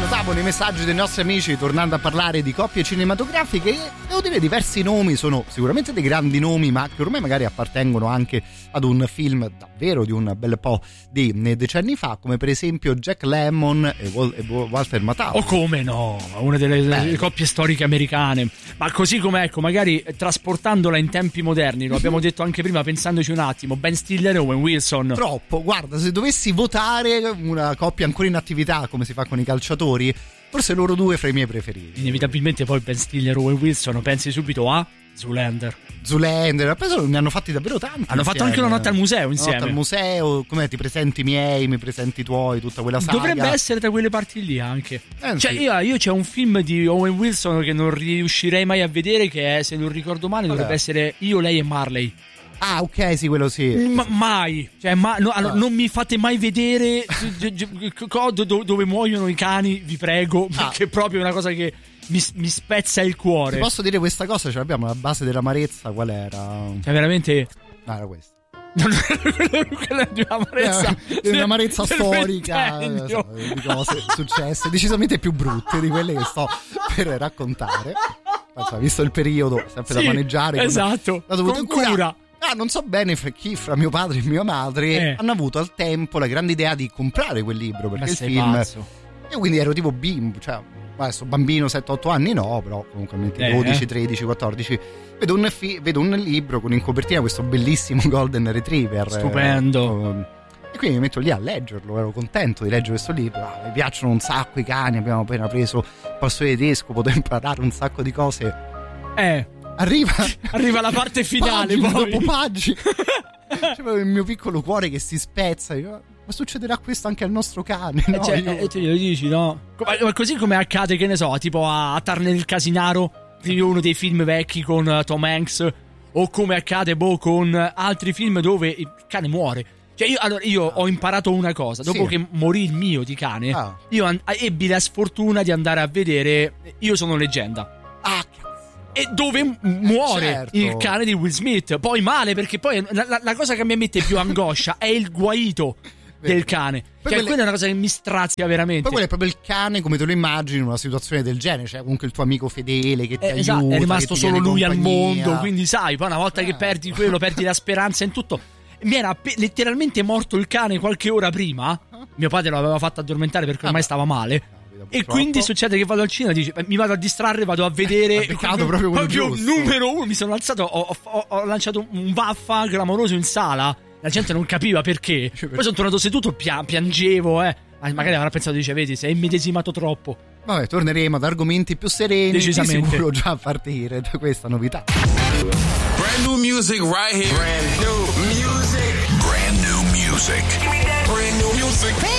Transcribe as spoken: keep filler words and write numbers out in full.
notavo nei messaggi dei nostri amici, tornando a parlare di coppie cinematografiche, devo dire diversi nomi, sono sicuramente dei grandi nomi, ma che ormai magari appartengono anche ad un film davvero di un bel po' di decenni fa, come per esempio Jack Lemmon e Walter Matthau. O come no, una delle, delle coppie storiche americane, ma così come, ecco, magari trasportandola in tempi moderni, lo abbiamo detto anche prima pensandoci un attimo, Ben Stiller e Owen Wilson. Troppo, guarda, se dovessi votare una coppia ancora in attività come si fa con i calciatori, forse loro due fra i miei preferiti. Inevitabilmente poi Ben Stiller e Owen Wilson, pensi subito a Zoolander. Zoolander, penso ne hanno fatti davvero tanti. Hanno insieme. fatto anche una notte al museo insieme. Una notte al museo, come ti presenti i miei, mi presenti i tuoi, tutta quella saga. Dovrebbe essere tra quelle parti lì anche. Eh, cioè sì. io, io c'è un film di Owen Wilson che non riuscirei mai a vedere, che è, se non ricordo male, dovrebbe Vabbè. essere Io, Lei e Marley. Ah, ok, sì, quello sì. Ma, mai, cioè, ma, no, allora, Ah. non mi fate mai vedere dove, dove muoiono i cani, vi prego, Ah. perché è proprio una cosa che mi, mi spezza il cuore. Ti posso dire questa cosa? Ce l'abbiamo la base dell'amarezza, qual era? Cioè, veramente. No, era questa. Non quella di un'amarezza, Di un'amarezza del storica, ventennio. eh, di cose successe decisamente più brutte di quelle che sto per raccontare. Insomma, visto il periodo, sempre Sì, da maneggiare, esatto, l'ho dovuto con incurare. cura. Ah, non so bene fra chi, fra mio padre e mia madre, Eh. hanno avuto al tempo la grande idea di comprare quel libro, perché Ma il sei film. pazzo. Io quindi ero tipo bimbo, cioè adesso bambino sette otto anni no, però comunque Eh. dodici, tredici, quattordici vedo un, fi- vedo un libro con in copertina questo bellissimo Golden Retriever. Stupendo. eh, e quindi mi metto lì a leggerlo, ero contento di leggere questo libro. Ah, mi piacciono un sacco i cani, abbiamo appena preso il passo tedesco, potevo imparare un sacco di cose. Eh, Arriva, arriva la parte finale, pagine poi. dopo pagine. C'è proprio il mio piccolo cuore che si spezza. Io, ma succederà questo anche al nostro cane? No, Eh, cioè, io- eh, tu glielo dici, no? Come- ma così come accade, che ne so, tipo a, a Turner il Casinaro, uno dei film vecchi con uh, Tom Hanks, o come accade boh con uh, altri film dove il cane muore. Cioè io, allora, io ho imparato una cosa, dopo Sì. che morì il mio di cane, Ah. io an- ebbi la sfortuna di andare a vedere Io sono leggenda. Ah, cazzo. E dove m- muore certo. il cane di Will Smith. Poi male, perché poi la, la- la cosa che mi mette più angoscia è il guaito del cane. Poi Cioè, quelle- quella è una cosa che mi strazia veramente. Poi quello è proprio il cane come te lo immagini in una situazione del genere, cioè comunque il tuo amico fedele che ti Eh, aiuta, esatto, è rimasto che ti solo tiene lui al compagnia. mondo, quindi sai, poi una volta che Ah. perdi quello, perdi la speranza in tutto. Mi era appe- letteralmente morto il cane qualche ora prima. Mio padre lo aveva fatto addormentare perché ormai Ah. stava male. Capita, E purtroppo. quindi succede che vado al cinema e dice mi vado a distrarre, vado a vedere. Ha beccato proprio quello giusto. numero uno. Mi sono alzato, ho, ho- ho lanciato un vaffa clamoroso in sala. La gente non capiva perché. Poi sono tornato seduto, pia- piangevo, eh. Ma magari avrà pensato, dice, vedi, sei immedesimato troppo. Vabbè, torneremo ad argomenti più sereni, Decisamente. di sicuro già a partire da questa novità. Brand new music right here. Brand new music. Brand new music. Brand new music.